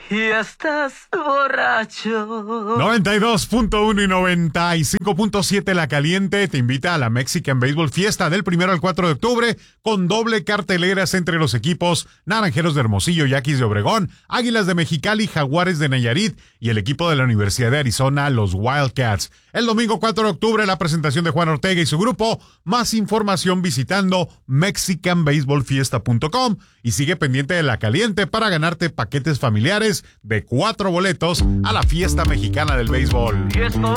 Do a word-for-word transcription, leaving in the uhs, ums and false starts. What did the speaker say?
Y estás borracho. noventa y dos punto uno y noventa y cinco punto siete La Caliente te invita a la Mexican Baseball Fiesta del primero al cuatro de octubre con doble carteleras entre los equipos Naranjeros de Hermosillo, Yaquis de Obregón, Águilas de Mexicali, Jaguares de Nayarit y el equipo de la Universidad de Arizona, los Wildcats. El domingo cuatro de octubre la presentación de Juan Ortega y su grupo. Más información visitando mexican baseball fiesta punto com y sigue pendiente de La Caliente para ganarte paquetes familiares de cuatro boletos a la fiesta mexicana del béisbol. Y esto